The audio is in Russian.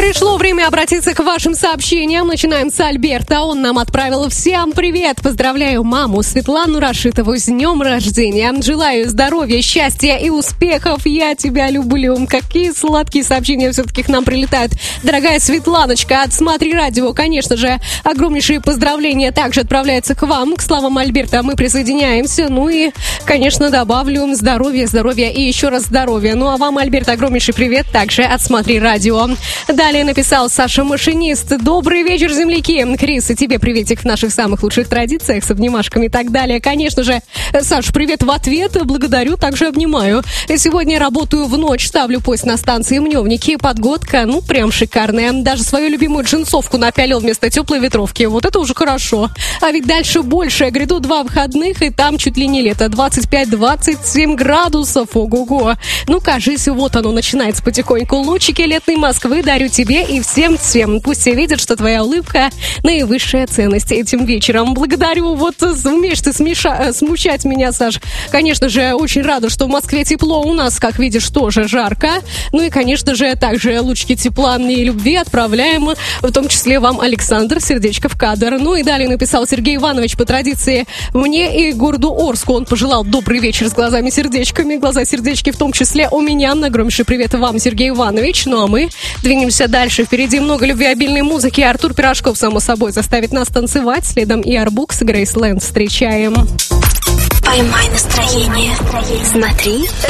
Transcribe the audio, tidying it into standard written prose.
Пришло время обратиться к вашим сообщениям. Начинаем с Альберта. Он нам отправил: всем привет. Поздравляю маму Светлану Рашитову с днем рождения. Желаю здоровья, счастья и успехов. Я тебя люблю. Какие сладкие сообщения все-таки к нам прилетают. Дорогая Светланочка, от Смотри Радио, конечно же, огромнейшие поздравления также отправляются к вам. К словам Альберта мы присоединяемся. Ну и, конечно, добавлю здоровья, здоровья и еще раз здоровья. Ну а вам, Альберт, огромнейший привет также от Смотри Радио. Далее написал Саша Машинист: добрый вечер, земляки. Крис, и тебе приветик в наших самых лучших традициях с обнимашками и так далее. Конечно же, Саш, привет в ответ. Благодарю, также обнимаю. Сегодня работаю в ночь, ставлю поезд на станции Мневники. Подгодка, ну, прям шикарная. Даже свою любимую джинсовку напялил вместо теплой ветровки. Вот это уже хорошо. А ведь дальше больше. Гряду 2 выходных, и там чуть ли не лето. 25-27 градусов. Ого-го. Ну, кажись, вот оно начинается потихоньку. Лучики летной Москвы дарю тебе и всем. Пусть все видят, что твоя улыбка наивысшая ценность этим вечером. Благодарю. Вот умеешь ты смущать меня, Саш. Конечно же, очень рада, что в Москве тепло. У нас, как видишь, тоже жарко. Ну и, конечно же, также лучики тепла и любви отправляем, в том числе вам, Александр, сердечко в кадр. Ну и далее написал Сергей Иванович по традиции мне и городу Орску. Он пожелал добрый вечер с глазами-сердечками. Глаза-сердечки в том числе у меня. Огромнейший привет вам, Сергей Иванович. Ну а мы двинемся дальше. Впереди много любвеобильной музыки. Артур Пирожков, само собой, заставит нас танцевать. Следом и Арбукс, Грейсленд. Встречаем. Поймай настроение. Смотри